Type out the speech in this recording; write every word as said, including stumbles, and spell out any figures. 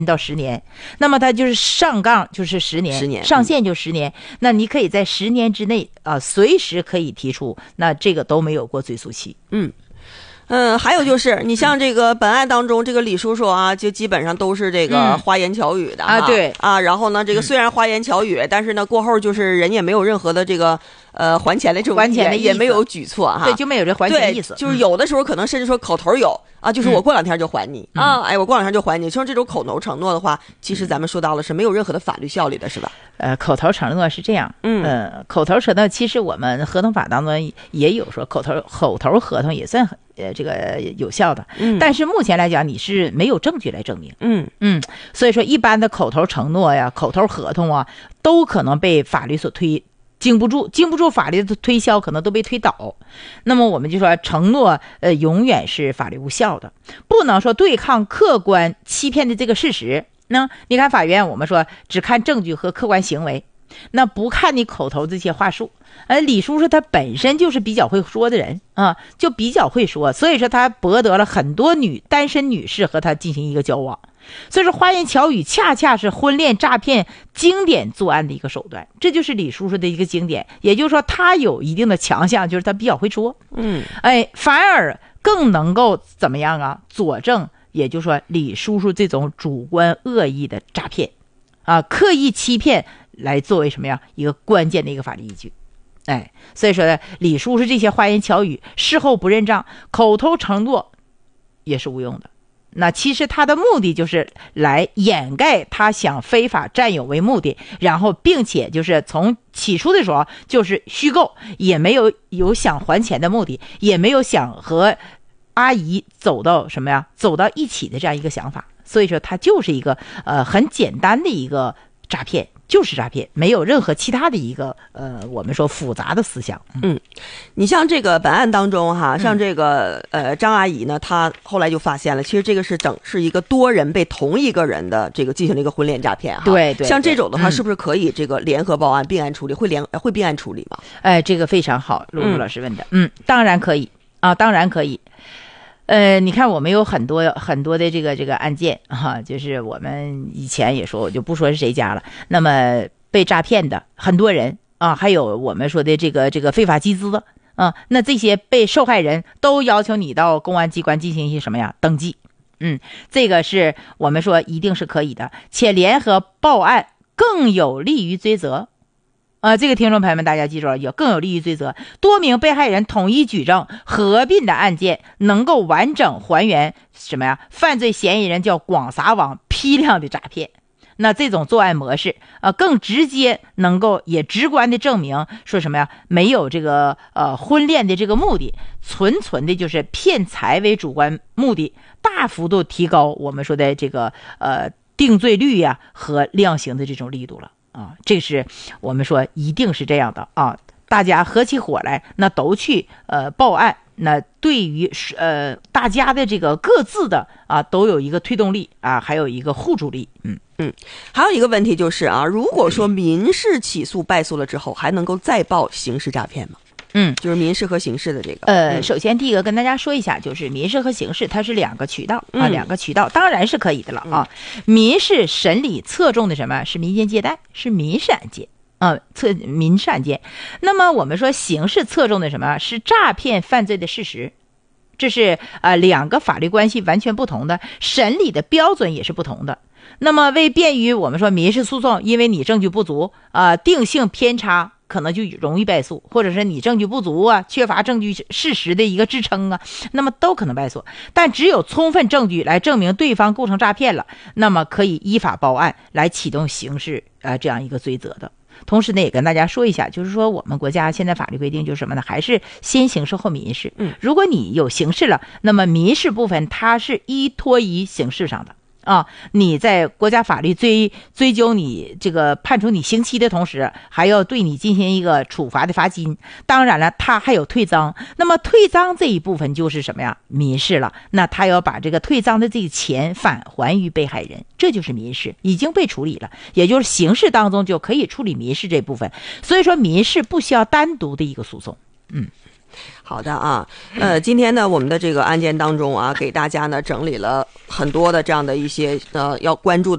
到十年，那么它就是上杠就是十年， 十年上限就十年、嗯、那你可以在十年之内啊、呃，随时可以提出，那这个都没有过追诉期。 嗯嗯，还有就是你像这个本案当中，这个李叔叔啊，就基本上都是这个花言巧语的、 嗯、啊，对啊，然后呢，这个虽然花言巧语，嗯、但是呢，过后就是人也没有任何的这个呃还钱的这种还钱的也没有举措哈， 对，就没有这还钱意思， 就是有的时候可能甚至说口头有。啊，就是我过两天就还你、嗯、啊，哎，我过两天就还你。像这种口头承诺的话，其实咱们说到了是没有任何的法律效力的，是吧？ 呃，口头承诺是这样， 嗯， 呃，口头承诺其实我们合同法当中也有说口头口头合同也算呃这个有效的， 嗯， 但是目前来讲你是没有证据来证明， 嗯嗯，所以说一般的口头承诺呀、口头合同啊，都可能被法律所推。经不住，经不住法律的推销，可能都被推倒。那么我们就说，承诺呃永远是法律无效的，不能说对抗客观欺骗的这个事实。那你看法院，我们说只看证据和客观行为，那不看你口头这些话术。而李叔叔他本身就是比较会说的人啊，就比较会说，所以说他博得了很多女单身女士和他进行一个交往。所以说花言巧语恰恰是婚恋诈骗经典作案的一个手段，这就是李叔叔的一个经典。也就是说他有一定的强项，就是他比较会说， 嗯， 哎，反而更能够怎么样啊？佐证，也就是说李叔叔这种主观恶意的诈骗啊，刻意欺骗来作为什么呀？一个关键的一个法律依据。哎，所以说呢，李叔叔这些花言巧语，事后不认账，口头承诺也是无用的。那其实他的目的就是来掩盖他想非法占有为目的，然后并且就是从起初的时候就是虚构，也没有有想还钱的目的，也没有想和阿姨走到什么呀走到一起的这样一个想法。所以说他就是一个呃很简单的一个诈骗，就是诈骗，没有任何其他的一个呃我们说复杂的思想。 嗯，你像这个本案当中哈，像这个呃张阿姨呢，她后来就发现了，其实这个是整是一个多人被同一个人的这个进行了一个婚恋诈骗哈。 对 对, 对， 像这种的话， 嗯、 是不是可以这个联合报案、并案处理？会联会并案处理吗？ 哎，这个非常好，露露老师问的，嗯，嗯当然可以啊，当然可以。呃，你看我们有很多很多的这个这个案件哈、啊，就是我们以前也说，我就不说是谁家了。那么被诈骗的很多人啊，还有我们说的这个这个非法集资啊，那这些被受害人都要求你到公安机关进行一些什么呀登记。嗯，这个是我们说一定是可以的，且联合报案更有利于追责。呃，这个听众朋友们，大家记住了，也更有利于追责。多名被害人统一举证，合并的案件能够完整还原什么呀？犯罪嫌疑人叫广撒网、批量的诈骗。那这种作案模式，呃，更直接能够也直观的证明说什么呀？没有这个呃婚恋的这个目的，纯纯的就是骗财为主观目的，大幅度提高我们说的这个呃定罪率呀、啊、和量刑的这种力度了。啊，这是我们说一定是这样的啊！大家合起伙来，那都去呃报案，那对于呃大家的这个各自的啊都有一个推动力啊，还有一个互助力。嗯嗯，还有一个问题就是啊，如果说民事起诉败诉了之后，还能够再报刑事诈骗吗？ 嗯， 就是民事和刑事的这个。 呃， 嗯、 首先第一个跟大家说一下，就是民事和刑事它是两个渠道、 嗯、 啊，两个渠道当然是可以的了啊。嗯、民事审理侧重的什么？是民间借贷，是民事案件啊，侧民事案件。那么我们说刑事侧重的什么？是诈骗犯罪的事实。这是呃两个法律关系完全不同的，审理的标准也是不同的。那么为便于我们说民事诉讼，因为你证据不足啊、呃，定性偏差。可能就容易败诉，或者是你证据不足啊，缺乏证据事实的一个支撑啊，那么都可能败诉。但只有充分证据来证明对方构成诈骗了，那么可以依法报案来启动刑事呃这样一个追责的。同时呢，也跟大家说一下，就是说我们国家现在法律规定就是什么呢？还是先刑事后民事。 嗯， 如果你有刑事了，那么民事部分它是依托于刑事上的。啊，你在国家法律追追究你这个判处你刑期的同时，还要对你进行一个处罚的罚金。当然了，他还有退赃。那么退赃这一部分就是什么呀？民事了。那他要把这个退赃的这个钱返还于被害人，这就是民事，已经被处理了。也就是刑事当中就可以处理民事这部分。所以说，民事不需要单独的一个诉讼。嗯。 好的啊，呃，今天呢，我们的这个案件当中啊，给大家呢整理了很多的这样的一些呃要关注的